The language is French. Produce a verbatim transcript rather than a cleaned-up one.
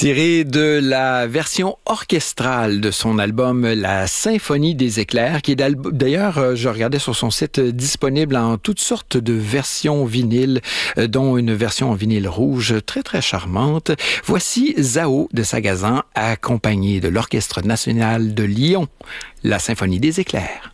Tiré de la version orchestrale de son album La Symphonie des éclairs, qui est d'ailleurs, je regardais sur son site, disponible en toutes sortes de versions vinyles, dont une version en vinyle rouge très très charmante. Voici Zao de Sagazan, accompagné de l'Orchestre national de Lyon, La Symphonie des éclairs.